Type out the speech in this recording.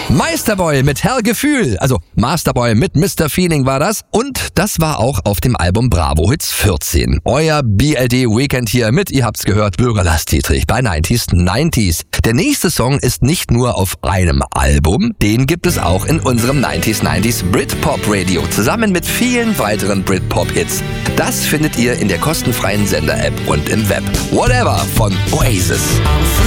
Meisterboy mit Herr Gefühl, also Masterboy mit Mr. Feeling war das. Und das war auch auf dem Album Bravo Hits 14. Euer BLD Weekend hier mit, ihr habt's gehört, Bürger Lars Dietrich bei 90s. Der nächste Song ist nicht nur auf einem Album, den gibt es auch in unserem 90s Britpop Radio, zusammen mit vielen weiteren Britpop-Hits. Das findet ihr in der kostenfreien Sender-App und im Web. Whatever von Oasis.